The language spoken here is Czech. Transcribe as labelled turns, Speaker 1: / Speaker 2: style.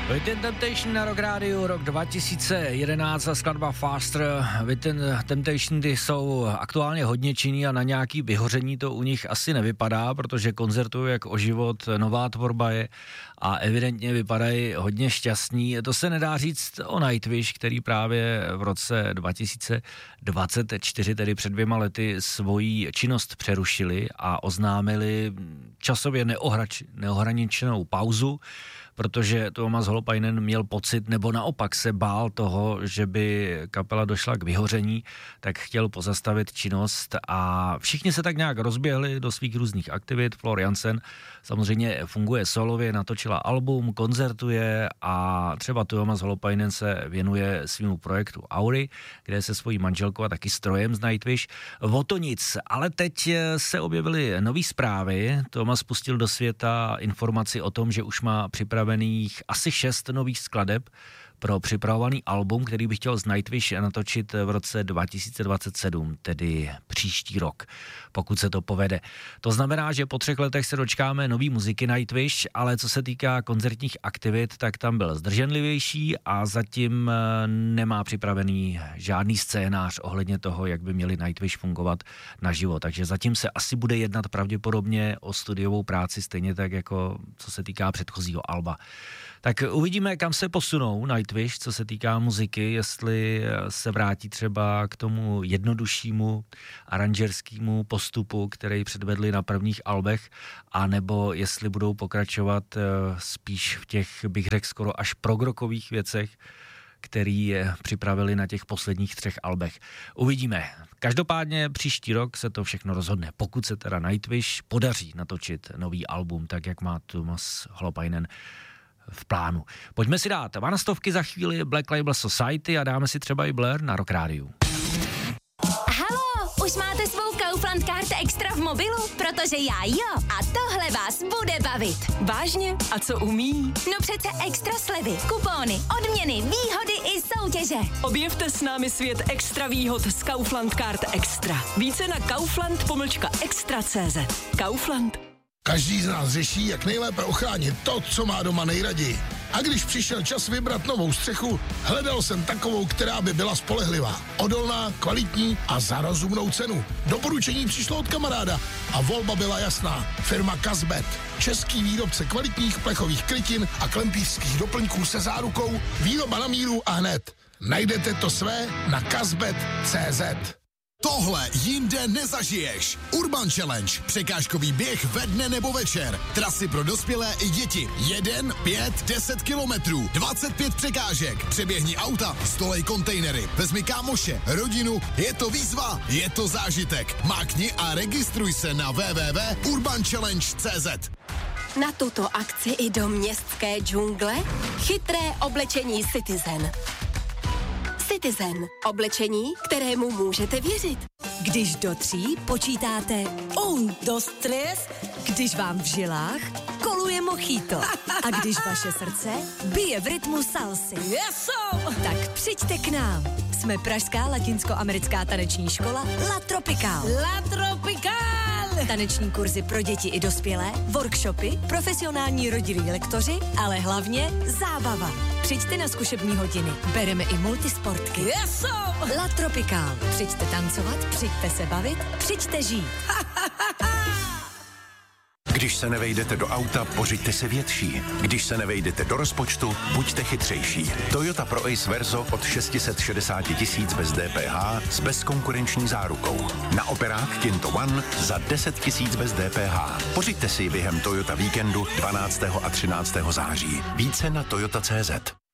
Speaker 1: Within Temptation na Rock Radio, rok 2011 a skladba Faster. Within Temptation ty jsou aktuálně hodně činný a na nějaký vyhoření to u nich asi nevypadá, protože koncertují jak o život, nová tvorba je a evidentně vypadají hodně šťastní. To se nedá říct o Nightwish, který právě v roce 2024, tedy před 2 lety, svoji činnost přerušili a oznámili časově neohraničenou pauzu, protože Tuomas Holopainen měl pocit, nebo naopak se bál toho, že by kapela došla k vyhoření, tak chtěl pozastavit činnost a všichni se tak nějak rozběhli do svých různých aktivit. Floor Jansen samozřejmě funguje solově, natočila album, koncertuje a třeba Tuomas Holopainen se věnuje svýmu projektu Aury, kde se svojí manželkou a taky strojem z Nightwish. O to nic, ale teď se objevily nový zprávy. Tuomas pustil do světa informaci o tom, že už má připravených asi 6 nových skladeb pro připravovaný album, který by chtěl z Nightwish natočit v roce 2027, tedy příští rok, pokud se to povede. To znamená, že po 3 letech se dočkáme nový muziky Nightwish, ale co se týká koncertních aktivit, tak tam byl zdrženlivější a zatím nemá připravený žádný scénář ohledně toho, jak by měli Nightwish fungovat naživo. Takže zatím se asi bude jednat pravděpodobně o studiovou práci, stejně tak jako co se týká předchozího alba. Tak uvidíme, kam se posunou Nightwish, co se týká muziky, jestli se vrátí třeba k tomu jednoduššímu aranžerskému postupu, který předvedli na prvních albech, anebo jestli budou pokračovat spíš v těch, bych řekl, skoro až progrokových věcech, který připravili na těch posledních 3 albech. Uvidíme. Každopádně příští rok se to všechno rozhodne, pokud se teda Nightwish podaří natočit nový album, tak jak má Tuomas Holopainen v plánu. Pojďme si dát vanostovky za chvíli, Black Label Society a dáme si třeba i Blur na Rock Radio.
Speaker 2: Haló, už máte svou Kaufland Card Extra v mobilu? Protože já jo. A tohle vás bude bavit.
Speaker 3: Vážně? A co umí?
Speaker 2: No přece extra slevy, kupóny, odměny, výhody i soutěže.
Speaker 3: Objevte s námi svět extra výhod z Kaufland Card Extra. Více na kaufland-extra.cz. Kaufland.
Speaker 4: Každý z nás řeší, jak nejlépe ochránit to, co má doma nejraději. A když přišel čas vybrat novou střechu, hledal jsem takovou, která by byla spolehlivá, odolná, kvalitní a za rozumnou cenu. Doporučení přišlo od kamaráda a volba byla jasná. Firma Kazbet. Český výrobce kvalitních plechových krytin a klempířských doplňků se zárukou, výroba na míru a hned. Najdete to své na kazbet.cz.
Speaker 5: Tohle jinde nezažiješ. Urban Challenge. Překážkový běh ve dne nebo večer. Trasy pro dospělé i děti. 1, 5, 10 kilometrů. 25 překážek. Přeběhni auta, stolej kontejnery. Vezmi kámoše, rodinu. Je to výzva, je to zážitek. Mákni a registruj se na www.urbanchallenge.cz.
Speaker 6: Na tuto akci i do městské džungle chytré oblečení Citizen. Citizen. Oblečení, kterému můžete věřit.
Speaker 7: Když do 3 počítáte 1, 2, 3, když vám v žilách koluje mojito a když vaše srdce bije v rytmu salsy. Tak přijďte k nám. Jsme pražská latinskoamerická taneční škola La Tropical. La Tropical! Taneční kurzy pro děti i dospělé, workshopy, profesionální rodilí lektoři, ale hlavně zábava. Přijďte na zkušební hodiny. Bereme i multisportky. La Tropical. Přijďte tancovat, přijďte se bavit, přijďte žít.
Speaker 8: Když se nevejdete do auta, pořiďte se větší. Když se nevejdete do rozpočtu, buďte chytřejší. Toyota Pro Ace Verso od 660 000 bez DPH s bezkonkurenční zárukou. Na operách Kinto One za 10 000 bez DPH. Pořiďte si ji během Toyota víkendu 12. a 13. září. Více na toyota.cz.